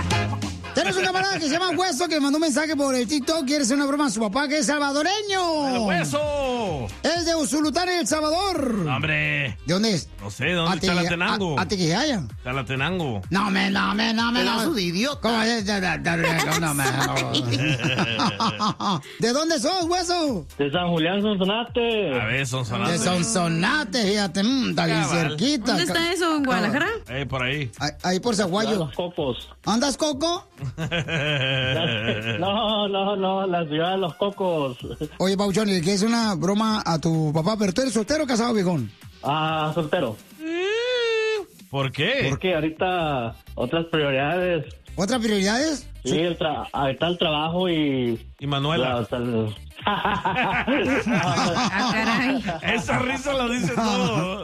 Tenemos un camarada que se llama Hueso que mandó un mensaje por el TikTok. Quiere hacer una broma a su papá que es salvadoreño. ¡El Hueso! Es de Usulután, El Salvador. ¡Hombre! ¿De dónde es? No sé, ¿de dónde está Chalatenango? Atiquijaya. Chalatenango. No. Pedazo de idiota. ¿Cómo es? ¿De dónde sos, Hueso? De San Julián, Sonsonate. A ver, Sonsonate. De Sonsonate, fíjate, está bien cerquita. ¿Dónde está eso? ¿En Guadalajara? Por ahí. Ahí por Zaguayo. Los Cocos. ¿Andas, Coco? No, la ciudad de Los Cocos. Oye, Pauchón, ¿le quieres una broma a tu papá? ¿Pero tú eres soltero o casado, viejón? Soltero. ¿Por qué? Porque ahorita otras prioridades. ¿Otras prioridades? Sí, ahorita el trabajo y... Y Manuela. Caray. Esa risa lo dice todo.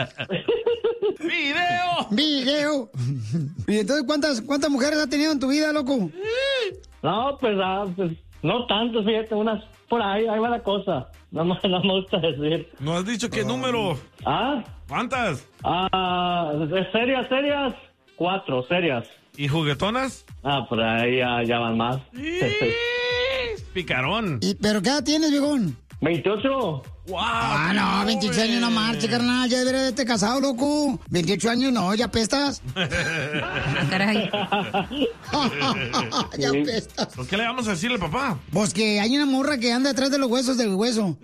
¡Video! ¿Y entonces cuántas mujeres has tenido en tu vida, loco? No, pues no tanto, fíjate, unas por ahí va la cosa. No me gusta decir. ¿No has dicho qué número? ¿Cuántas? Serias, 4 serias. ¿Y juguetonas? Por ahí ya van más. Picarón. ¿Pero qué edad tienes, viejón? 28. ¡Wow! No, 28 años no marche, carnal. Ya deberías de casado, loco. 28 años no, ya pestas. Caray. Ya pestas. ¿Por qué le vamos a decirle, papá? Pues que hay una morra que anda detrás de los huesos del hueso.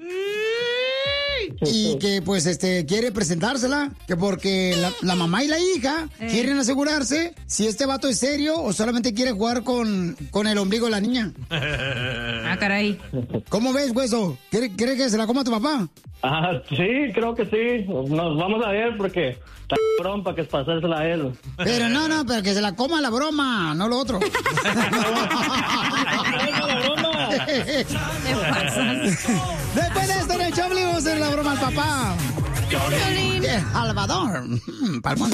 Y que pues quiere presentársela, que porque la mamá y la hija quieren asegurarse si este vato es serio o solamente quiere jugar con el ombligo de la niña. Caray. ¿Cómo ves, hueso? ¿Quiere que se la coma tu papá? Sí, creo que sí. Nos vamos a ver porque está cabrón para que pasársela a él. Pero pero que se la coma la broma, no lo otro. Después de esto en el show, vamos a hacer la broma al papá. Salvador. Palmón.